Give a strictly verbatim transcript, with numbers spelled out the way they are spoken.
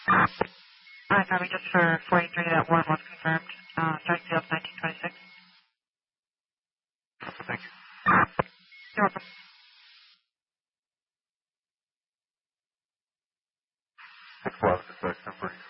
Hi, copy just for forty-three, that word was confirmed. Uh, start field nineteen twenty-six. Thank you. You're welcome. six eleven to six,